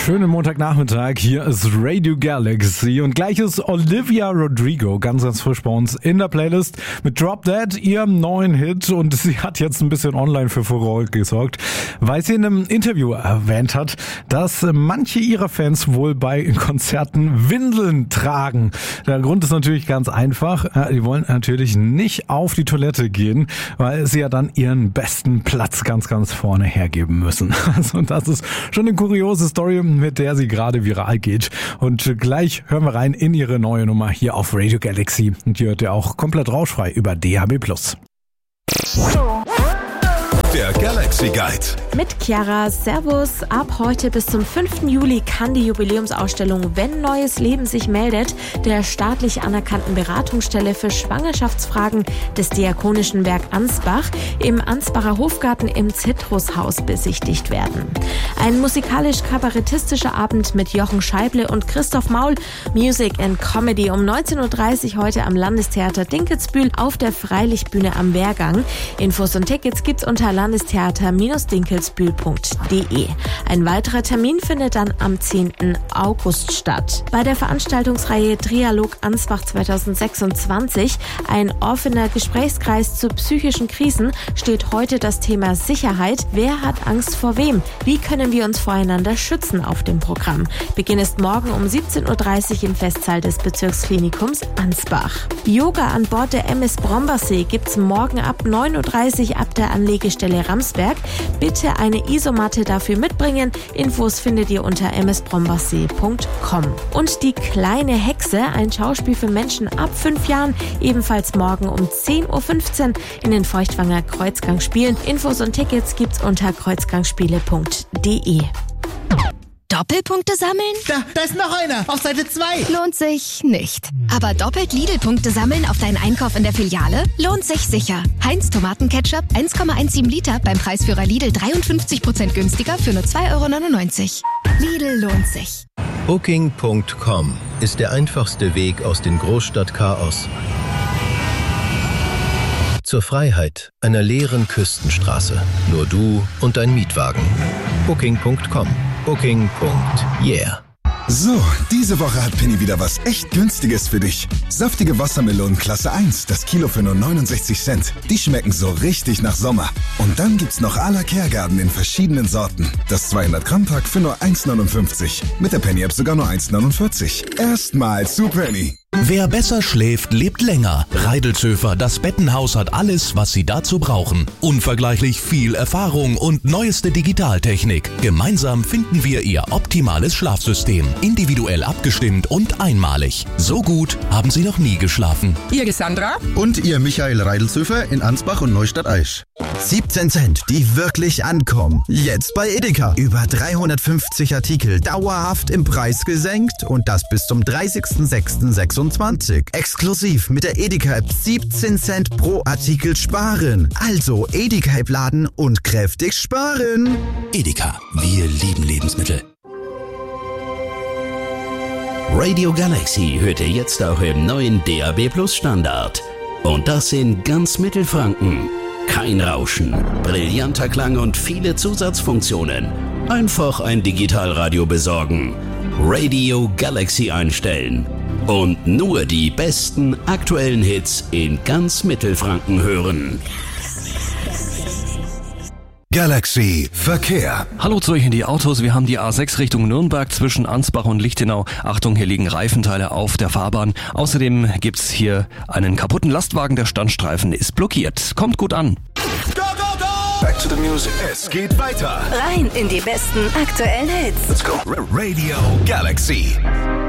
Schönen Montagnachmittag, hier ist Radio Galaxy und gleich ist Olivia Rodrigo ganz frisch bei uns in der Playlist mit Drop Dead, ihrem neuen Hit, und sie hat jetzt ein bisschen online für Furore gesorgt, weil sie in einem Interview erwähnt hat, dass manche ihrer Fans wohl bei Konzerten Windeln tragen. Der Grund ist natürlich ganz einfach, die wollen natürlich nicht auf die Toilette gehen, weil sie ja dann ihren besten Platz ganz vorne hergeben müssen. Also das ist schon eine kuriose Story, mit der sie gerade viral geht. Und gleich hören wir rein in ihre neue Nummer hier auf Radio Galaxy. Und die hört ihr auch komplett rauschfrei über DAB+. Der Galaxy Guide. Mit Chiara, Servus. Ab heute bis zum 5. Juli kann die Jubiläumsausstellung Wenn neues Leben sich meldet, der staatlich anerkannten Beratungsstelle für Schwangerschaftsfragen des Diakonischen Werk Ansbach im Ansbacher Hofgarten im Zitrushaus besichtigt werden. Ein musikalisch-kabarettistischer Abend mit Jochen Scheible und Christoph Maul, Music and Comedy um 19.30 Uhr heute am Landestheater Dinkelsbühl auf der Freilichtbühne am Wehrgang. Infos und Tickets gibt's unter landestheater-dinkelsbühl.de. Ein weiterer Termin findet dann am 10. August statt. Bei der Veranstaltungsreihe Trialog Ansbach 2026, ein offener Gesprächskreis zu psychischen Krisen, steht heute das Thema Sicherheit. Wer hat Angst vor wem? Wie können wir uns voreinander schützen auf dem Programm? Beginn ist morgen um 17.30 Uhr im Festsaal des Bezirksklinikums Ansbach. Yoga an Bord der MS Brombersee gibt's morgen ab 9.30 Uhr ab der Anlegestelle Ramsberg. Bitte eine Isomatte dafür mitbringen. Infos findet ihr unter msbrombersee.com. Und die kleine Hexe, ein Schauspiel für Menschen ab 5 Jahren, ebenfalls morgen um 10.15 Uhr in den Feuchtwanger Kreuzgang spielen. Infos und Tickets gibt's unter kreuzgangspiele.de. Doppelpunkte sammeln? Da ist noch einer, auf Seite 2. Lohnt sich nicht. Aber doppelt Lidl-Punkte sammeln auf deinen Einkauf in der Filiale? Lohnt sich sicher. Heinz Tomatenketchup 1,17 Liter beim Preisführer Lidl 53% günstiger für nur 2,99 €. Lidl lohnt sich. Booking.com ist der einfachste Weg aus dem Großstadtchaos zur Freiheit einer leeren Küstenstraße. Nur du und dein Mietwagen. Booking.com. Booking.yeah. So, diese Woche hat Penny wieder was echt Günstiges für dich. Saftige Wassermelonen Klasse 1, das Kilo für nur 69 Cent. Die schmecken so richtig nach Sommer. Und dann gibt's noch à la Kehrgarten in verschiedenen Sorten. Das 200-Gramm-Pack für nur 1,59. Mit der Penny-App sogar nur 1,49. Erstmal zu Penny. Wer besser schläft, lebt länger. Reidelzöfer, das Bettenhaus hat alles, was Sie dazu brauchen. Unvergleichlich viel Erfahrung und neueste Digitaltechnik. Gemeinsam finden wir Ihr optimales Schlafsystem. Individuell abgestimmt und einmalig. So gut haben Sie noch nie geschlafen. Ihr Sandra? Und ihr Michael Reidelzöfer in Ansbach und Neustadt-Aisch. 17 Cent, die wirklich ankommen. Jetzt bei Edeka. Über 350 Artikel dauerhaft im Preis gesenkt und das bis zum 30.06.26. Exklusiv mit der Edeka-App 17 Cent pro Artikel sparen. Also Edeka-App laden und kräftig sparen. Edeka, wir lieben Lebensmittel. Radio Galaxy hört ihr jetzt auch im neuen DAB+ Standard. Und das in ganz Mittelfranken. Kein Rauschen, brillanter Klang und viele Zusatzfunktionen. Einfach ein Digitalradio besorgen. Radio Galaxy einstellen. Und nur die besten aktuellen Hits in ganz Mittelfranken hören. Galaxy Verkehr. Hallo zu euch in die Autos. Wir haben die A6 Richtung Nürnberg zwischen Ansbach und Lichtenau. Achtung, hier liegen Reifenteile auf der Fahrbahn. Außerdem gibt's hier einen kaputten Lastwagen. Der Standstreifen ist blockiert. Kommt gut an. Go, go, go! Back to the music. Es geht weiter. Rein in die besten aktuellen Hits. Let's go. Radio Galaxy.